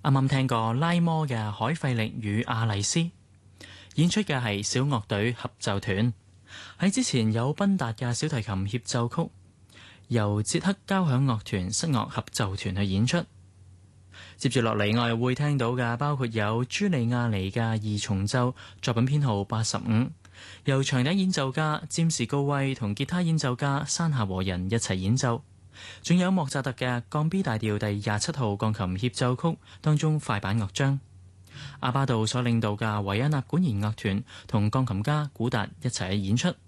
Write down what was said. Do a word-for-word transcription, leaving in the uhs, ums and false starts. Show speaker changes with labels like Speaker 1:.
Speaker 1: 啱啱聽過拉摩嘅海費力與阿麗絲，演出嘅係小樂隊合奏團。喺之前有賓達嘅小提琴協奏曲，由捷克交響樂團室樂合奏團去演出。接住落嚟，我哋會聽到嘅包括有朱利亞尼嘅二重奏作品編號八十五，由長笛演奏家詹士高威同吉他演奏家山下和人一齊演奏。仲有莫扎特嘅降 B 大調第廿七號鋼琴協奏曲當中快板樂章，阿巴杜所領導嘅維也納管弦樂團同鋼琴家古達一齊去演出。